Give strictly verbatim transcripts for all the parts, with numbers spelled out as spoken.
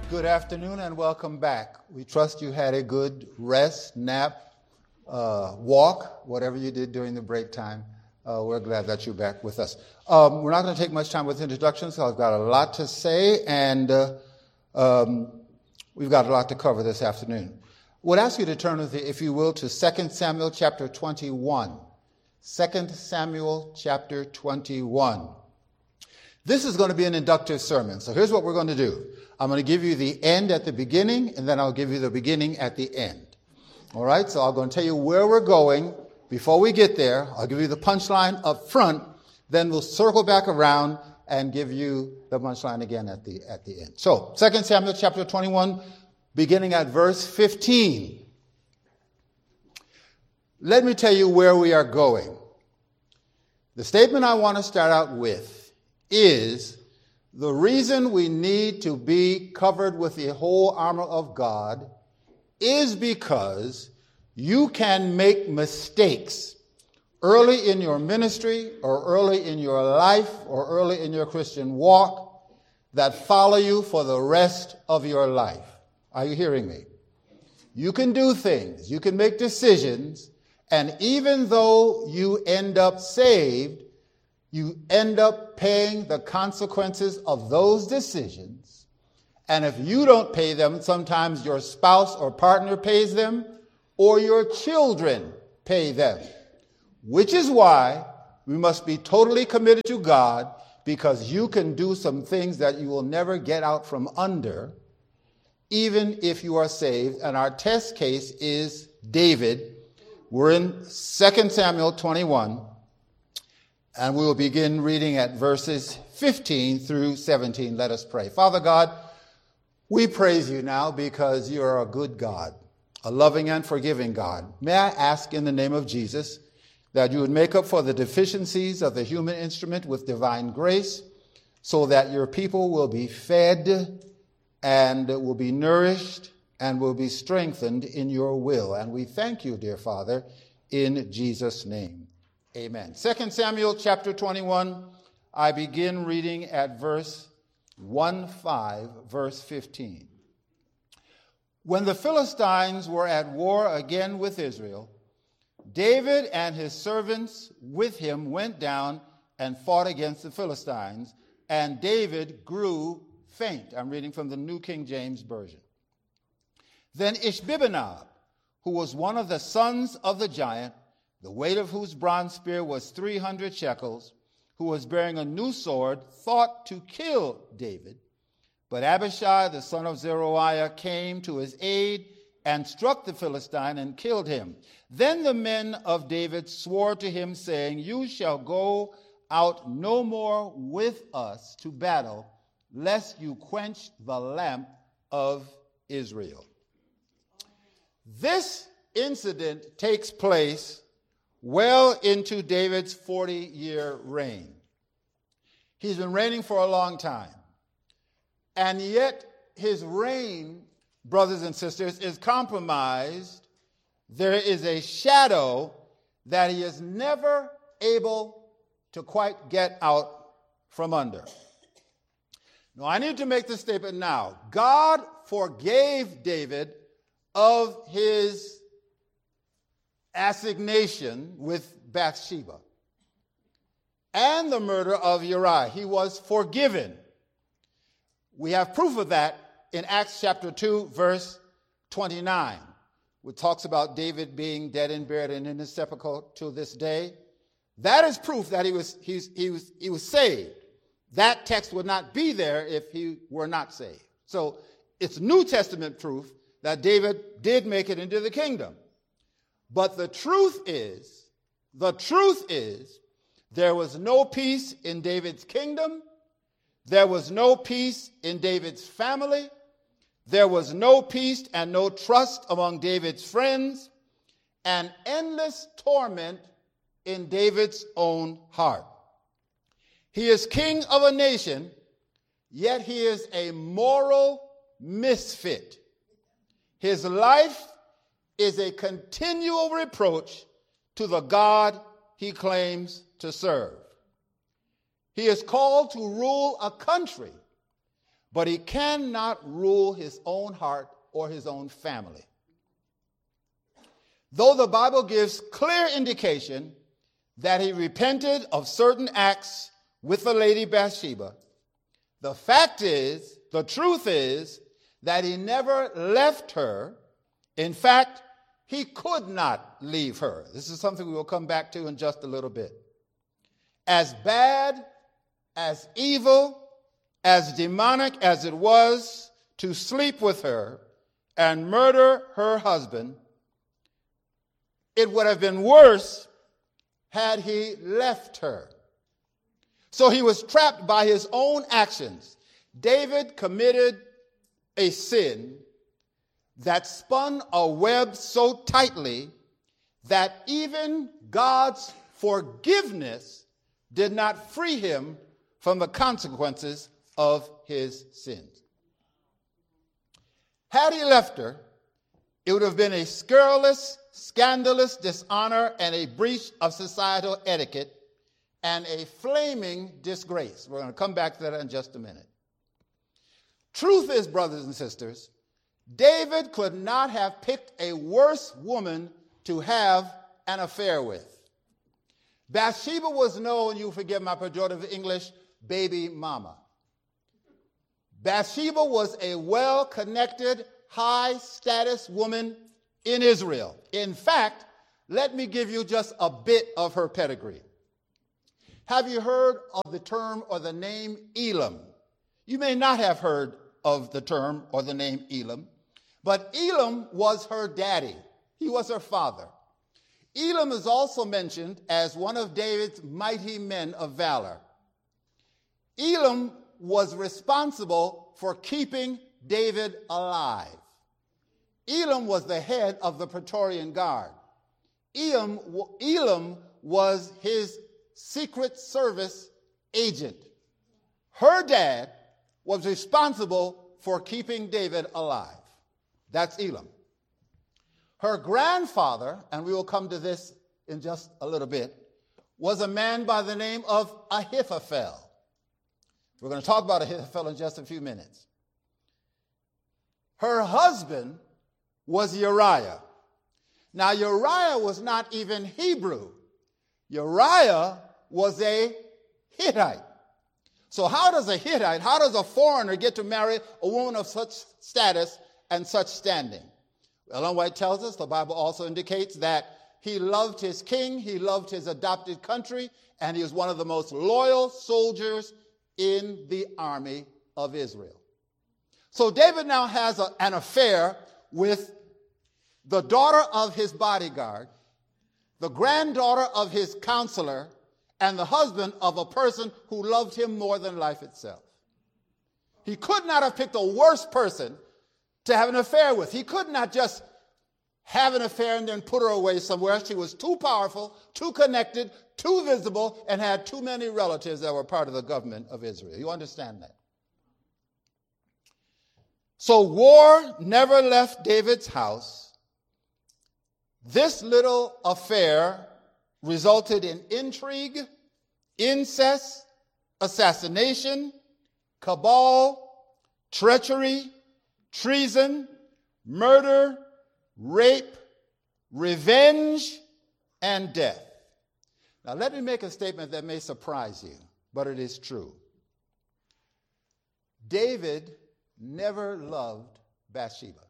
Good afternoon and welcome back. We trust you had a good rest, nap, uh, walk, whatever you did during the break time. Uh, we're glad that you're back with us. Um, we're not going to take much time with introductions, so I've got a lot to say, and uh, um, we've got a lot to cover this afternoon. Would ask you to turn, with me, if you will, to Second Samuel chapter twenty-one. Second Samuel chapter twenty-one. This is going to be an inductive sermon, so here's what we're going to do. I'm going to give you the end at the beginning, and then I'll give you the beginning at the end. All right, so I'm going to tell you where we're going before we get there. I'll give you the punchline up front, then we'll circle back around and give you the punchline again at the at the end. So, Second Samuel chapter twenty-one, beginning at verse fifteen. Let me tell you where we are going. The statement I want to start out with is the reason we need to be covered with the whole armor of God is because you can make mistakes early in your ministry or early in your life or early in your Christian walk that follow you for the rest of your life. Are you hearing me? You can do things, you can make decisions, and even though you end up saved, you end up paying the consequences of those decisions. And if you don't pay them, sometimes your spouse or partner pays them, or your children pay them. Which is why we must be totally committed to God, because you can do some things that you will never get out from under, even if you are saved. And our test case is David. We're in Second Samuel twenty-one. And we will begin reading at verses fifteen through seventeen. Let us pray. Father God, we praise you now because you are a good God, a loving and forgiving God. May I ask in the name of Jesus that you would make up for the deficiencies of the human instrument with divine grace, so that your people will be fed and will be nourished and will be strengthened in your will. And we thank you, dear Father, in Jesus' name. Amen. Second Samuel chapter twenty-one, I begin reading at verse one five, verse fifteen. When the Philistines were at war again with Israel, David and his servants with him went down and fought against the Philistines, and David grew faint. I'm reading from the New King James Version. Then Ishbi-benob, who was one of the sons of the giant, the weight of whose bronze spear was three hundred shekels, who was bearing a new sword, thought to kill David. But Abishai, the son of Zeruiah, came to his aid and struck the Philistine and killed him. Then the men of David swore to him, saying, "You shall go out no more with us to battle, lest you quench the lamp of Israel." This incident takes place well into David's forty-year reign. He's been reigning for a long time. And yet his reign, brothers and sisters, is compromised. There is a shadow that he is never able to quite get out from under. Now, I need to make this statement now. God forgave David of his assignation with Bathsheba and the murder of Uriah. He was forgiven. We have proof of that in Acts chapter two, verse twenty-nine, which talks about David being dead and buried and in his sepulchre to this day. That is proof that he was, he's, he was, he was saved. That text would not be there if he were not saved. So it's New Testament proof that David did make it into the kingdom. But the truth is, the truth is, there was no peace in David's kingdom. There was no peace in David's family. There was no peace and no trust among David's friends, and endless torment in David's own heart. He is king of a nation, yet he is a moral misfit. His life is a continual reproach to the God he claims to serve. He is called to rule a country, but he cannot rule his own heart or his own family. Though the Bible gives clear indication that he repented of certain acts with the lady Bathsheba, the fact is, the truth is, that he never left her. In fact, he could not leave her. This is something we will come back to in just a little bit. As bad, as evil, as demonic as it was to sleep with her and murder her husband, it would have been worse had he left her. So he was trapped by his own actions. David committed a sin that spun a web so tightly that even God's forgiveness did not free him from the consequences of his sins. Had he left her, it would have been a scurrilous, scandalous dishonor and a breach of societal etiquette and a flaming disgrace. We're going to come back to that in just a minute. Truth is, brothers and sisters, David could not have picked a worse woman to have an affair with. Bathsheba was known, you forgive my pejorative English, baby mama. Bathsheba was a well-connected, high-status woman in Israel. In fact, let me give you just a bit of her pedigree. Have you heard of the term or the name Elam? You may not have heard of the term or the name Elam, but Elam was her daddy. He was her father. Elam is also mentioned as one of David's mighty men of valor. Elam was responsible for keeping David alive. Elam was the head of the Praetorian Guard. Elam, Elam was his Secret Service agent. Her dad was responsible for keeping David alive. That's Elam. Her grandfather, and we will come to this in just a little bit, was a man by the name of Ahithophel. We're going to talk about Ahithophel in just a few minutes. Her husband was Uriah. Now, Uriah was not even Hebrew. Uriah was a Hittite. So how does a Hittite, how does a foreigner get to marry a woman of such status and such standing? Ellen White tells us, the Bible also indicates that he loved his king, he loved his adopted country, and he was one of the most loyal soldiers in the army of Israel. So David now has a, an affair with the daughter of his bodyguard, the granddaughter of his counselor, and the husband of a person who loved him more than life itself. He could not have picked a worse person to have an affair with. He could not just have an affair and then put her away somewhere. She was too powerful, too connected, too visible, and had too many relatives that were part of the government of Israel. You understand that? So war never left David's house. This little affair resulted in intrigue, incest, assassination, cabal, treachery, treason, murder, rape, revenge, and death. Now, let me make a statement that may surprise you, but it is true. David never loved Bathsheba.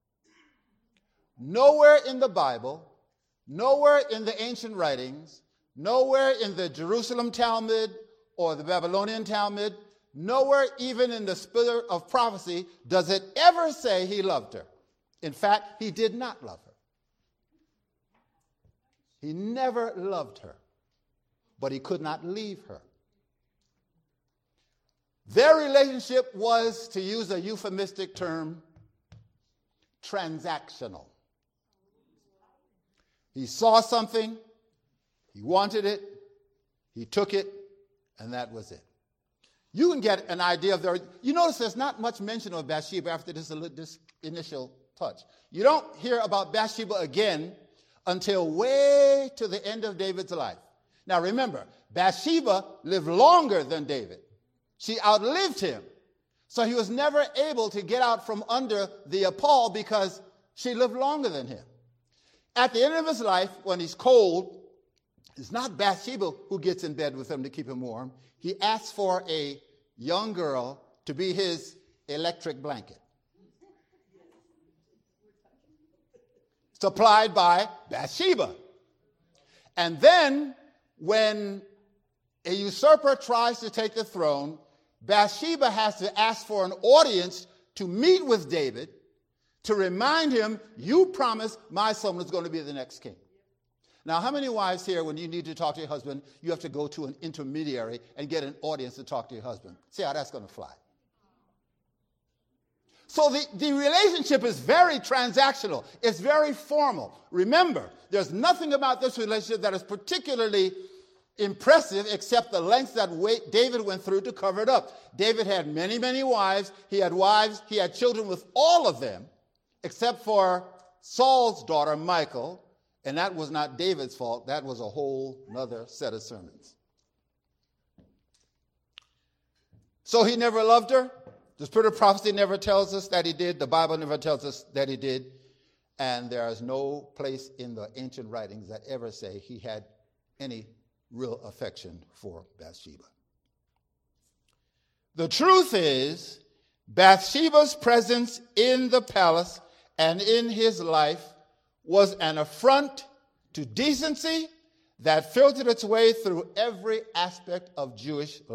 Nowhere in the Bible, nowhere in the ancient writings, nowhere in the Jerusalem Talmud or the Babylonian Talmud, nowhere even in the spirit of prophecy does it ever say he loved her. In fact, he did not love her. He never loved her, but he could not leave her. Their relationship was, to use a euphemistic term, transactional. He saw something, he wanted it, he took it, and that was it. You can get an idea of their, you notice there's not much mention of Bathsheba after this, this initial touch. You don't hear about Bathsheba again until way to the end of David's life. Now remember, Bathsheba lived longer than David. She outlived him. So he was never able to get out from under the pall because she lived longer than him. At the end of his life, when he's cold, it's not Bathsheba who gets in bed with him to keep him warm. He asks for a young girl to be his electric blanket, supplied by Bathsheba. And then when a usurper tries to take the throne, Bathsheba has to ask for an audience to meet with David to remind him, you promised my son was going to be the next king. Now, how many wives here, when you need to talk to your husband, you have to go to an intermediary and get an audience to talk to your husband? See how that's going to fly. So the, the relationship is very transactional. It's very formal. Remember, there's nothing about this relationship that is particularly impressive except the lengths that David went through to cover it up. David had many, many wives. He had wives. He had children with all of them, except for Saul's daughter, Michal. And that was not David's fault. That was a whole other set of sermons. So he never loved her. The spirit of prophecy never tells us that he did. The Bible never tells us that he did. And there is no place in the ancient writings that ever say he had any real affection for Bathsheba. The truth is, Bathsheba's presence in the palace and in his life was an affront to decency that filtered its way through every aspect of Jewish life.